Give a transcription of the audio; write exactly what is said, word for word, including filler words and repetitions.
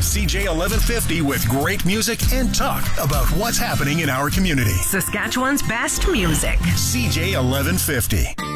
C J eleven fifty with great music and talk about what's happening in our community. Saskatchewan's best music. C J eleven fifty.